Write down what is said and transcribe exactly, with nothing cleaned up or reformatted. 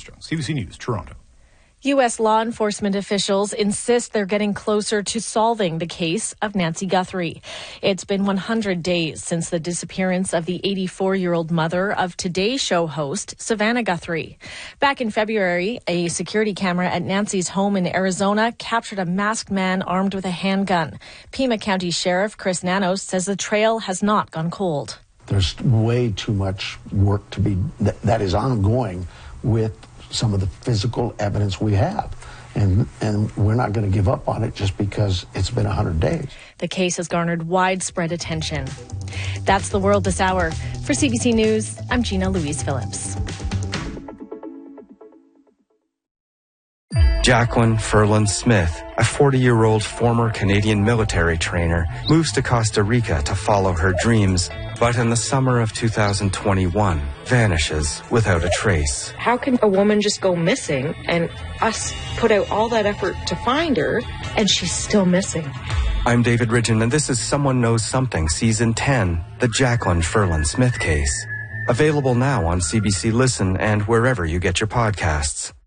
Jones, C B C News, Toronto. U S law enforcement officials insist they're getting closer to solving the case of Nancy Guthrie. It's been one hundred days since the disappearance of the eighty-four-year-old mother of Today Show host Savannah Guthrie. Back in February, a security camera at Nancy's home in Arizona captured a masked man armed with a handgun. Pima County Sheriff Chris Nanos says the trail has not gone cold. There's way too much work to be that, that is ongoing with some of the physical evidence we have. And and we're not going to give up on it just because it's been one hundred days. The case has garnered widespread attention. That's the world this hour. For C B C News, I'm Gina Louise Phillips. Jacqueline Ferland Smith, a forty-year-old former Canadian military trainer, moves to Costa Rica to follow her dreams, but in the summer of two thousand twenty-one, vanishes without a trace. How can a woman just go missing and us put out all that effort to find her and she's still missing? I'm David Ridgen, and this is Someone Knows Something, Season ten, the Jacqueline Ferland Smith case. Available now on C B C Listen and wherever you get your podcasts.